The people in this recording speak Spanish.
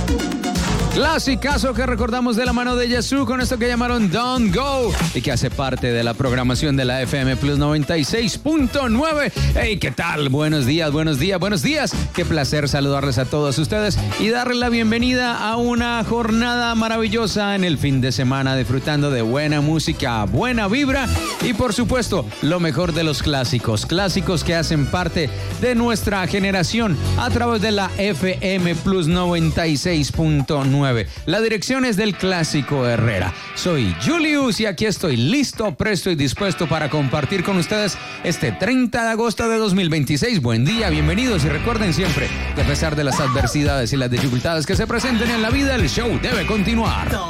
Clasicazo que recordamos de la mano de Yazoo con esto que llamaron Don't Go y que hace parte de la programación de la FM Plus 96.9. Hey, ¿qué tal? Buenos días, buenos días, buenos días. Qué placer saludarles a todos ustedes y darles la bienvenida a una jornada maravillosa en el fin de semana, disfrutando de buena música, buena vibra y por supuesto lo mejor de los clásicos que hacen parte de nuestra generación a través de la FM Plus 96.9. La dirección es del Clásico Herrera. Soy Julius y aquí estoy listo, presto y dispuesto para compartir con ustedes este 30 de agosto de 2026. Buen día, bienvenidos y recuerden siempre que a pesar de las adversidades y las dificultades que se presenten en la vida, el show debe continuar.